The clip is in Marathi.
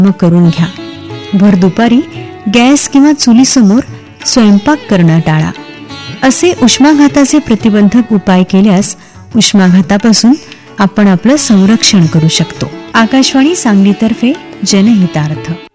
मग करून घ्या. भर दुपारी गॅस किंवा चुलीसमोर स्वयंपाक करणं टाळा. असे उष्माघाताचे प्रतिबंधक उपाय केल्यास उष्माघातापासून आपण आपलं संरक्षण करू शकतो. आकाशवाणी सांगलीतर्फे जनहितार्थ.